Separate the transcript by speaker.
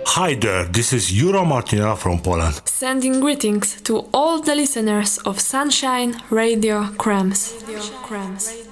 Speaker 1: Hi there, this is Juro Martina from Poland.
Speaker 2: Sending greetings to all the listeners of Sunshine Radio Krems.